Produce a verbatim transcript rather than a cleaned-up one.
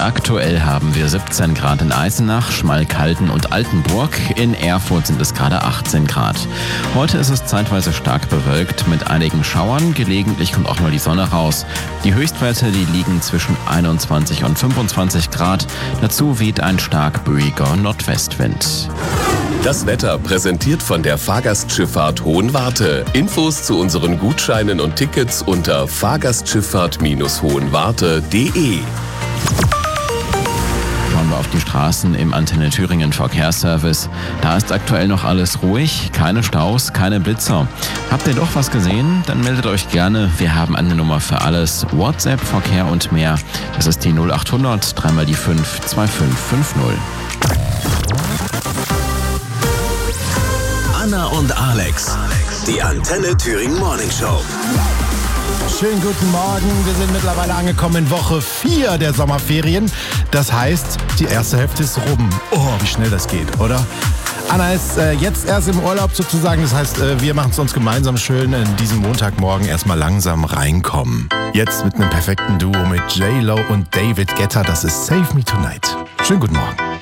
Aktuell haben wir siebzehn Grad in Eisenach, Schmalkalden und Altenburg. In Erfurt sind es gerade achtzehn Grad. Heute ist es zeitweise stark bewölkt mit einigen Schauern. Gelegentlich kommt auch mal die Sonne raus. Die Höchstwerte, die liegen zwischen einundzwanzig und fünfundzwanzig Grad. Dazu weht ein stark böiger Nordwestwind. Das Wetter präsentiert von der Fahrgastschifffahrt Hohenwarte. Infos zu unseren Gutscheinen und Tickets unter fahrgastschifffahrt hohenwarte punkt de. Schauen wir auf die Straßen im Antenne Thüringen Verkehrsservice. Da ist aktuell noch alles ruhig, keine Staus, keine Blitzer. Habt ihr doch was gesehen? Dann meldet euch gerne. Wir haben eine Nummer für alles. WhatsApp, Verkehr und mehr. Das ist die null acht hundert, dreimal die fünf, zwei fünf fünf null. Anna und Alex, die Antenne Thüringen Morning Show. Schönen guten Morgen. Wir sind mittlerweile angekommen in Woche vier der Sommerferien. Das heißt, die erste Hälfte ist rum. Oh, wie schnell das geht, oder? Anna ist äh, jetzt erst im Urlaub sozusagen. Das heißt, äh, wir machen es uns gemeinsam schön in diesem Montagmorgen erstmal langsam reinkommen. Jetzt mit einem perfekten Duo mit J-Lo und David Guetta. Das ist Save Me Tonight. Schönen guten Morgen.